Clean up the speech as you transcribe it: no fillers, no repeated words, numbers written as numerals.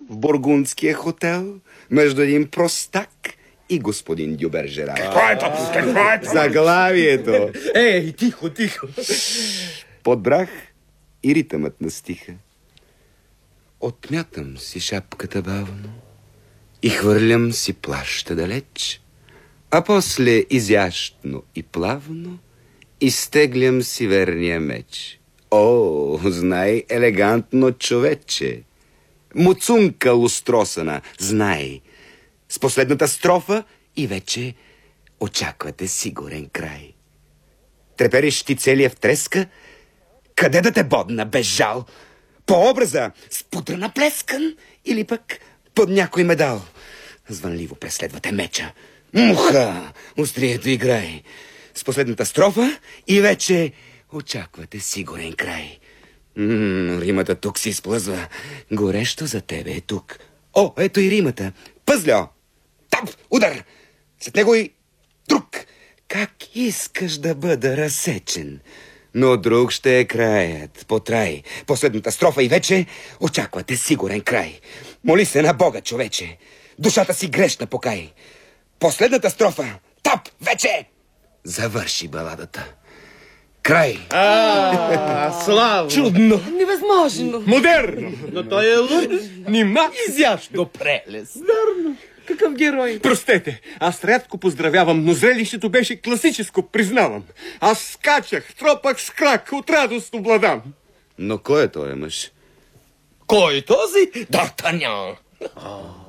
в бургундския хотел между един простак и господин Дюбержерак. Какво е то? Какво е то? Заглавието. Ей, тихо, тихо. Подбрах и ритъмът на стиха. Отмятам си шапката бавно и хвърлям си плаща далеч, а после изящно и плавно изтеглям си верния меч. О, знай, елегантно човече, муцунка лустросана, знай, с последната строфа и вече очаквате сигурен край. Трепериш ти целия в треска, къде да те бодна без жал? По образа с пудрена плескан или пък под някой медал? Звънливо преследвате меча. Муха, острието играй. С последната строфа и вече очаквате сигурен край. Римата тук си изплъзва. Горещо за тебе е тук. О, ето и римата. Пъзльо! Тап! Удар! След него и друг. Как искаш да бъда разсечен? Но друг ще е краят. Потрай. Последната строфа и вече очаквате сигурен край. Моли се на Бога, човече. Душата си грешна покай. Последната строфа. Тап! Вече! Завърши баладата. Край. Слава! Чудно! Невъзможно! Модерно! Но той е луд. Нима? Изящно прелест. Верно. Какъв герой! Простете, аз рядко поздравявам, но зрелището беше класическо, признавам. Аз скачах, тропах с крак, от радост обладам. Но кой е този мъж? Кой е този? Д'Артаньян.